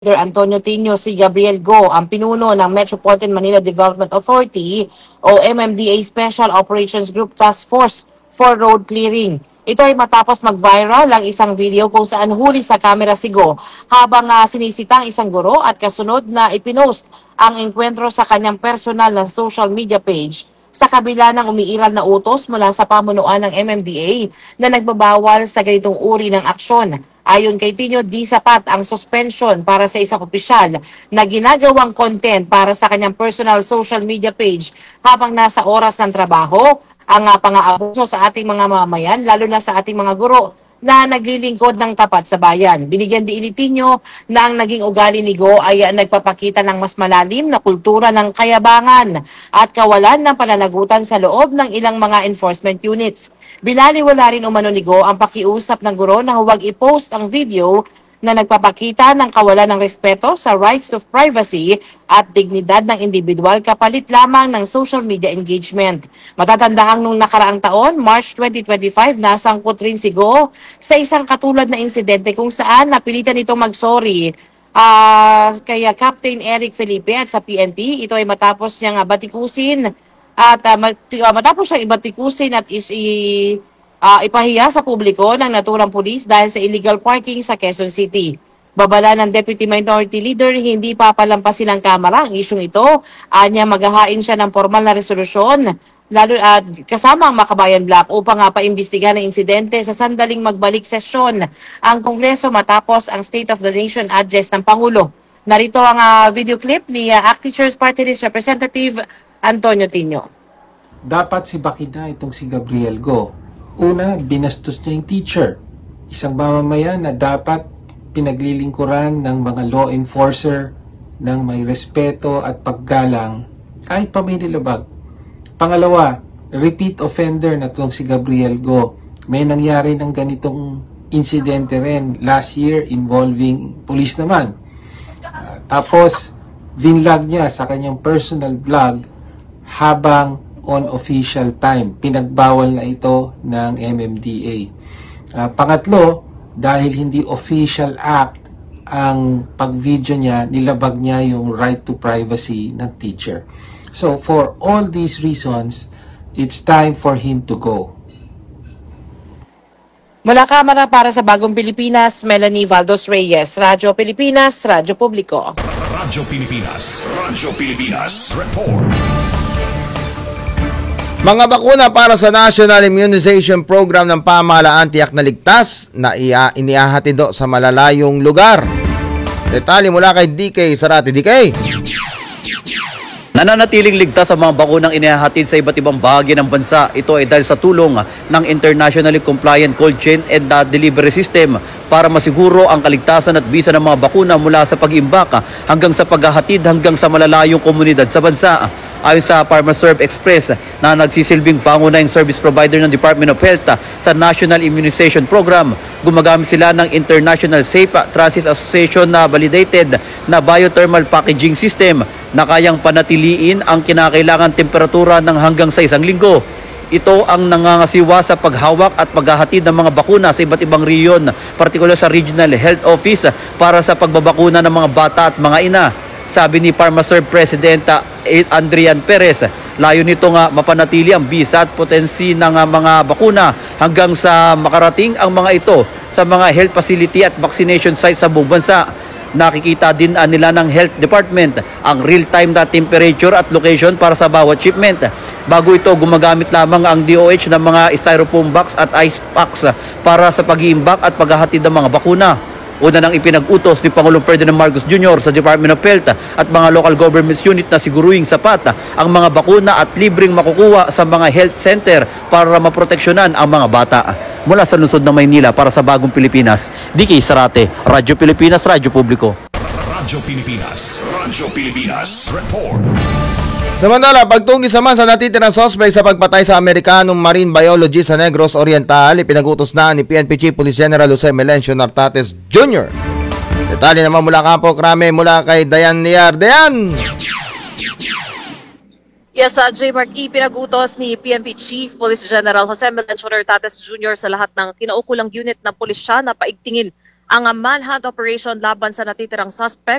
Antonio Tino, si Gabriel Go, ang pinuno ng Metropolitan Manila Development Authority o MMDA Special Operations Group Task Force for Road Clearing. Ito ay matapos mag-viral ang isang video kung saan huli sa kamera si Go habang sinisita ang isang guro at kasunod na ipinost ang engkwentro sa kanyang personal na social media page sa kabila ng umiiral na utos mula sa pamunuan ng MMDA na nagbabawal sa ganitong uri ng aksyon. Ayon kay Tino, di sapat ang suspension para sa isang opisyal na ginagawang content para sa kanyang personal social media page habang nasa oras ng trabaho. Ang pang-aabuso sa ating mga mamayan, lalo na sa ating mga guro na naglilingkod ng tapat sa bayan. Binigyan din ni Tino na ang naging ugali ni Go ay nagpapakita ng mas malalim na kultura ng kayabangan at kawalan ng pananagutan sa loob ng ilang mga enforcement units. Binaliwala rin umano ni Go ang pakiusap ng guro na huwag i-post ang video na nagpapakita ng kawalan ng respeto sa rights of privacy at dignidad ng individual kapalit lamang ng social media engagement. Matatandaan nung nakaraang taon, March 2025, nasangkot rin si Go sa isang katulad na insidente kung saan napilitan itong mag-sorry kaya Captain Eric Felipe at sa PNP. Ito ay matapos niyang batikusin at matapos siyang ibatikusin at ipahiya sa publiko ng naturang pulis dahil sa illegal parking sa Quezon City. Babala ng Deputy Minority Leader, hindi papalampasin ng Kamara ang isyong ito. Anya maghahain siya ng formal na resolusyon lalo at kasama ang Makabayan Black upang paimbestiga ng insidente sa sandaling magbalik sesyon ang Kongreso matapos ang State of the Nation address ng Pangulo. Narito ang video clip ni ACT Teachers Party List Representative Antonio Tino. Dapat si Bakina itong si Gabriel Go. Una, binastos niya yung teacher. Isang mamamayan na dapat pinaglilingkuran ng mga law enforcer ng may respeto at paggalang kahit pa may nilabag. Pangalawa, repeat offender na itong si Gabriel Go. May nangyari ng ganitong insidente rin last year involving police naman. Tapos, vinlog niya sa kanyang personal blog habang on official time. Pinagbawal na ito ng MMDA. Pangatlo, dahil hindi official act ang pag-video niya, nilabag niya yung right to privacy ng teacher. So, for all these reasons, it's time for him to go. Mula Kamara para sa Bagong Pilipinas, Melanie Valdos Reyes, Radyo Pilipinas, Radyo Publiko. Radyo Pilipinas, Radyo Pilipinas, report. Mga bakuna para sa National Immunization Program ng pamahalaan tiyak na ligtas na inihahatid sa malalayong lugar. Detalye mula kay DK Sarati. DK. Nananatiling ligtas sa mga bakunang inihahatid sa iba't ibang bahagi ng bansa. Ito ay dahil sa tulong ng internationally compliant cold chain and delivery system para masiguro ang kaligtasan at bisa ng mga bakuna mula sa pag-iimbak hanggang sa paghahatid hanggang sa malalayong komunidad sa bansa. Ayon sa PharmaServe Express na nagsisilbing pangunahing service provider ng Department of Health sa National Immunization Program, gumagamit sila ng International Safe Transit Association na validated na biothermal packaging system na kayang panatiliin ang kinakailangan temperatura ng hanggang sa 1 linggo. Ito ang nangangasiwa sa paghawak at paghahatid ng mga bakuna sa iba't ibang rehiyon, partikular sa Regional Health Office para sa pagbabakuna ng mga bata at mga ina. Sabi ni PharmaServe President Adrian Perez, layo nito nga mapanatili ang bisa at potensi ng mga bakuna hanggang sa makarating ang mga ito sa mga health facility at vaccination sites sa buong bansa. Nakikita din nila ng Health Department ang real-time na temperature at location para sa bawat shipment. Bago ito, gumagamit lamang ang DOH ng mga styrofoam box at ice packs para sa pag-iimbak at paghahatid ng mga bakuna. Una nang ipinag-utos ni Pangulong Ferdinand Marcos Jr. sa Department of Health at mga local government unit na siguruhing sapat ang mga bakuna at libreng makukuha sa mga health center para maproteksyonan ang mga bata. Mula sa lungsod ng Maynila para sa Bagong Pilipinas, DK Sarate, Radyo Pilipinas, Radyo Publiko. Radyo Pilipinas, Radyo Pilipinas, report. Samantala, pagtungis naman sa natitirang suspect sa pagpatay sa Amerikanong marine biologist sa Negros Oriental, ipinagutos na ni PNP Chief Police General Jose Melencio Nartates Jr. Detalye naman mula Campo Crame, mula kay Dayan Niar. Dayan! Yes, J-Mark, ipinagutos ni PNP Chief Police General Jose Melencio Nartates Jr. sa lahat ng kinaukulang unit ng pulisya na paigtingin ang manhunt operation laban sa natitirang suspect